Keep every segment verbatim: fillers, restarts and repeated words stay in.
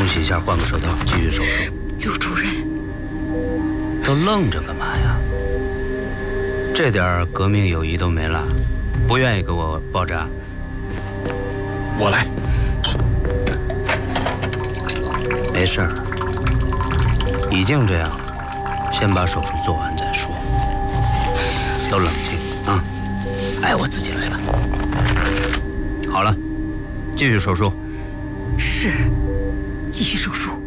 冲洗一下，换个手套，继续手术。 刘主任， 都愣着干嘛呀？这点革命友谊都没了，不愿意给我包扎？ 我来。 没事儿，已经这样了，先把手术做完再说。都冷静啊！哎，我自己来吧。好了，继续手术。 是，继续手术。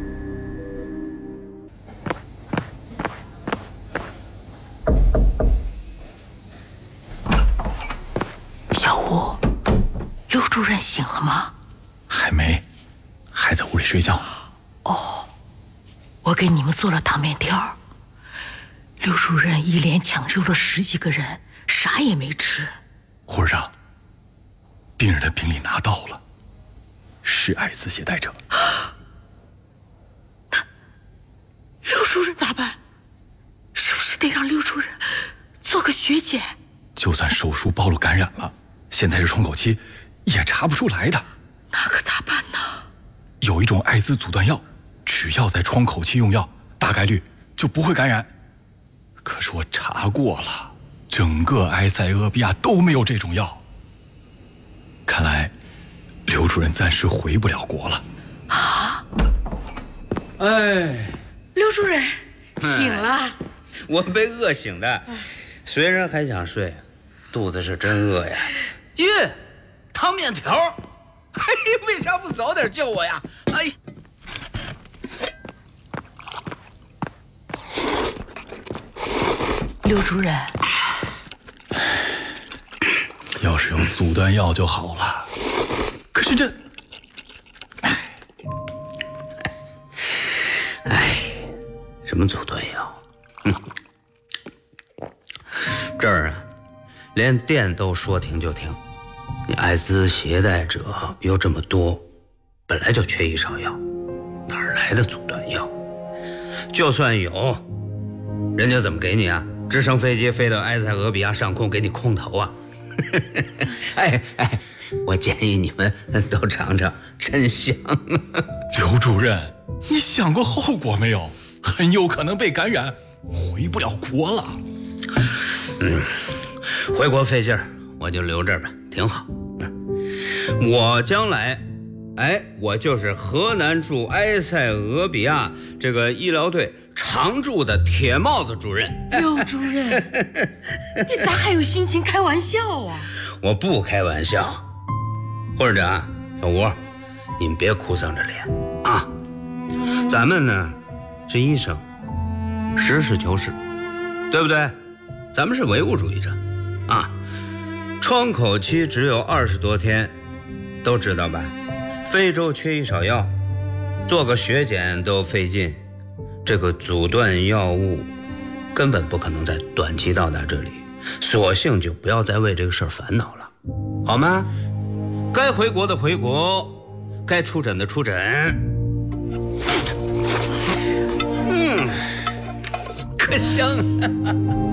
小吴，刘主任醒了吗？ 还没，还在屋里睡觉。 哦，我给你们做了糖面条。刘主任一连抢救了十几个人，啥也没吃。 护士长，病人的病历拿到了，是艾滋携带者。 那刘主任咋办？是不是得让刘主任做个血检？ 就算手术暴露感染了，现在是窗口期，也查不出来的。 那可咋办呢？ 有一种艾滋阻断药，只要在窗口期用药，大概率就不会感染。可是我查过了，整个埃塞俄比亚都没有这种药。看来刘主任暂时回不了国了。 啊！ 哎， 刘主任醒了。哎、 我被饿醒的，虽然还想睡，肚子是真饿呀。耶，汤面条，嘿，为啥不早点叫我呀？哎。 刘主任， 要是有阻断药就好了。可是这， 哎，什么阻断药？嗯，这儿啊，连电都说停就停。你艾滋携带者又这么多，本来就缺医少药，哪来的阻断药？就算有，人家怎么给你啊？直升飞机飞到埃塞俄比亚上空给你空投啊！哎哎，我建议你们都尝尝，真香。 刘主任，你想过后果没有？很有可能被感染，回不了国了。 嗯，回国费劲儿，我就留这儿吧，挺好。嗯，我将来，哎，我就是河南驻埃塞俄比亚这个医疗队常驻的铁帽子主任。 刘主任，你咋还有心情开玩笑啊？ 我不开玩笑。护士长，小吴，你们别哭丧着脸啊！咱们呢是医生，实事求是，对不对？咱们是唯物主义者啊！窗口期只有二十多天，都知道吧？非洲缺医少药，做个血检都费劲。这个阻断药物根本不可能在短期到达这里，索性就不要再为这个事儿烦恼了，好吗？该回国的回国，该出诊的出诊。嗯，可香啊！